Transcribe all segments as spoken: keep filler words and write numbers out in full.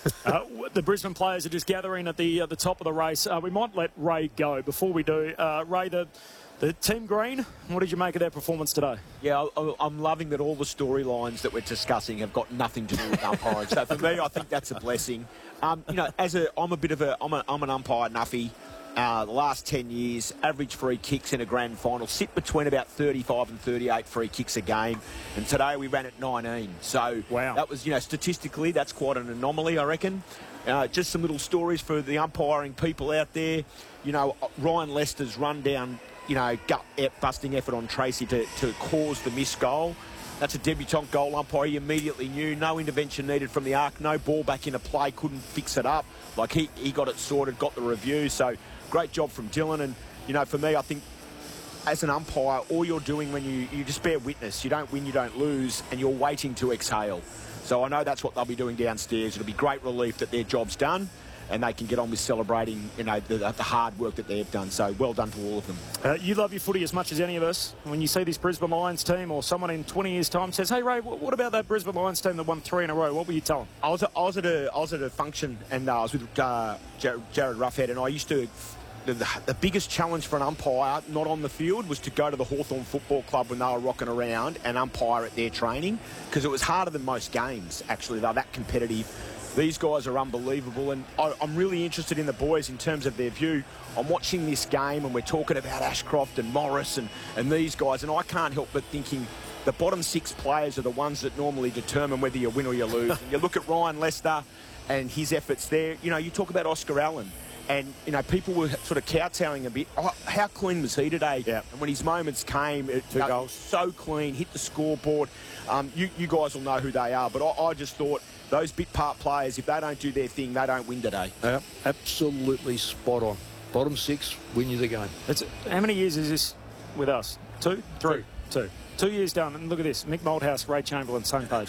uh, the Brisbane players are just gathering at the, uh, the top of the race. Uh, we might let Ray go. Before we do, uh, Ray, the... The Team Green, what did you make of their performance today? Yeah, I, I'm loving that all the storylines that we're discussing have got nothing to do with umpiring. So for me, I think that's a blessing. Um, you know, as a, I'm a bit of a, I'm, a, I'm an umpire nuffy. Uh, the last ten years, average free kicks in a grand final sit between about thirty-five and thirty-eight free kicks a game. And today we ran at nineteen. So wow. That was, you know, statistically, that's quite an anomaly, I reckon. Uh, just some little stories for the umpiring people out there. You know, Ryan Lester's run down, you know, gut-busting effort on Tracy to, to cause the missed goal. That's a debutant goal umpire. He immediately knew. No intervention needed from the arc. No ball back into play. Couldn't fix it up. Like, he, he got it sorted, got the review. So, great job from Dylan. And, you know, for me, I think as an umpire, all you're doing when you, you just bear witness. You don't win, you don't lose, and you're waiting to exhale. So I know that's what they'll be doing downstairs. It'll be great relief that their job's done, and they can get on with celebrating, you know, the, the hard work that they've done. So well done to all of them. Uh, you love your footy as much as any of us. When you see this Brisbane Lions team, or someone in twenty years' time says, "Hey Ray, what about that Brisbane Lions team that won three in a row?" What will you tell them? I was at, I was at a I was at a function, and uh, I was with uh, Jared, Jared Ruffhead, and I used to. The, the biggest challenge for an umpire, not on the field, was to go to the Hawthorn Football Club when they were rocking around and umpire at their training, because it was harder than most games, actually. They're that competitive. These guys are unbelievable, and I, I'm really interested in the boys in terms of their view. I'm watching this game, and we're talking about Ashcroft and Morris and, and these guys, and I can't help but thinking the bottom six players are the ones that normally determine whether you win or you lose. And you look at Ryan Lester and his efforts there. You know, you talk about Oscar Allen. And, you know, people were sort of kowtowing a bit. Oh, how clean was he today? Yeah. And when his moments came, it, Two uh, goals. So clean, hit the scoreboard. Um, you, you guys will know who they are. But I, I just thought those bit part players, if they don't do their thing, they don't win today. Yeah, absolutely spot on. Bottom six, win you the game. It's, how many years is this with us? Two? Three? Two. Two years done, and look at this. Mick Malthouse, Ray Chamberlain, same page.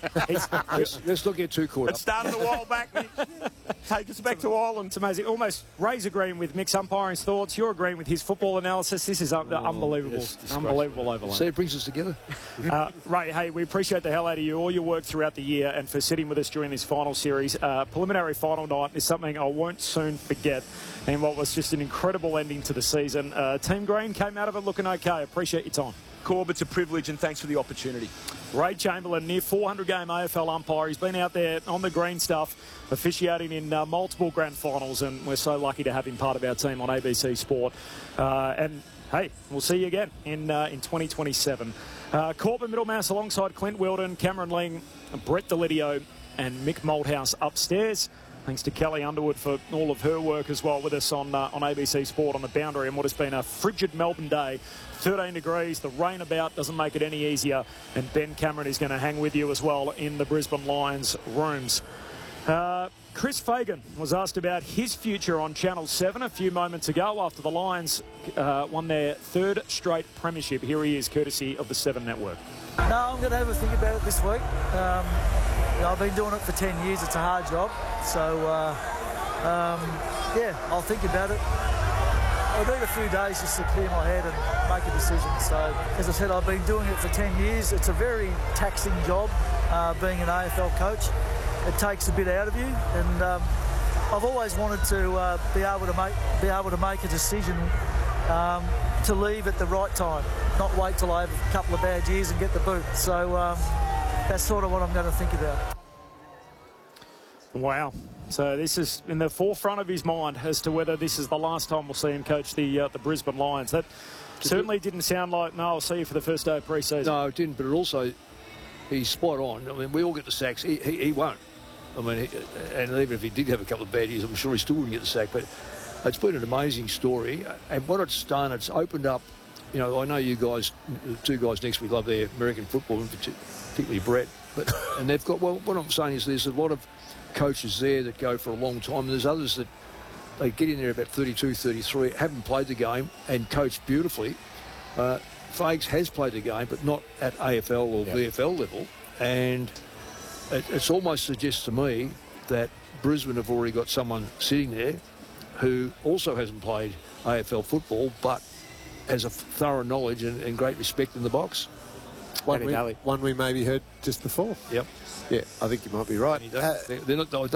let's, let's not get too caught It up. started a while back, Mick. Take us back to Ireland. It's amazing. Almost Ray's agreeing with Mick's umpiring thoughts. You're agreeing with his football analysis. This is un- Oh, unbelievable. yes, Unbelievable overlap. See, it brings us together. Uh, Ray, hey, we appreciate the hell out of you, all your work throughout the year, and for sitting with us during this final series. Uh, preliminary final night is something I won't soon forget, and what was just an incredible ending to the season. Uh, Team Green came out of it looking okay. Appreciate your time. Corb, it's a privilege, and thanks for the opportunity. Ray Chamberlain, near four hundred game A F L umpire. He's been out there on the green stuff, officiating in uh, multiple grand finals, and we're so lucky to have him part of our team on A B C Sport. Uh, and, hey, we'll see you again in uh, in twenty twenty-seven. Uh, Corbin Middlemass alongside Clint Wilden, Cameron Ling, Brett Delidio, and Mick Malthouse upstairs. Thanks to Kelly Underwood for all of her work as well with us on uh, on A B C Sport on the boundary, and what has been a frigid Melbourne day. thirteen degrees, the rain about doesn't make it any easier, and Ben Cameron is going to hang with you as well in the Brisbane Lions rooms. Uh, Chris Fagan was asked about his future on Channel seven a few moments ago after the Lions uh, won their third straight premiership. Here he is, courtesy of the Seven Network. No, I'm going to have a think about it this week. Um, you know, I've been doing it for ten years. It's a hard job. So, uh, um, yeah, I'll think about it. I'll need a few days just to clear my head and make a decision. So, as I said, I've been doing it for ten years. It's a very taxing job, uh, being an A F L coach. It takes a bit out of you, and um, I've always wanted to uh, be able to make be able to make a decision um, to leave at the right time, not wait till I have a couple of bad years and get the boot. So um, that's sort of what I'm going to think about. Wow. So this is in the forefront of his mind as to whether this is the last time we'll see him coach the uh, the Brisbane Lions. That certainly didn't sound like, no, I'll see you for the first day of pre-season. No, it didn't, but it also, he's spot on. I mean, we all get the sacks. He, he, he won't. I mean, he, and even if he did have a couple of bad years, I'm sure he still wouldn't get the sack. But it's been an amazing story. And what it's done, it's opened up, you know, I know you guys, the two guys next to me love their American football, particularly Brett. But, and they've got, well, what I'm saying is there's a lot of coaches there that go for a long time. And there's others that they get in there about thirty-two, thirty-three, haven't played the game and coached beautifully. Uh, Fags has played the game, but not at A F L or yep. V F L level. And it it's almost suggests to me that Brisbane have already got someone sitting there who also hasn't played A F L football, but has a thorough knowledge and, and great respect in the box. One we, one we maybe heard just before. Yep. Yeah, I think you might be right. Uh, they're, they're not,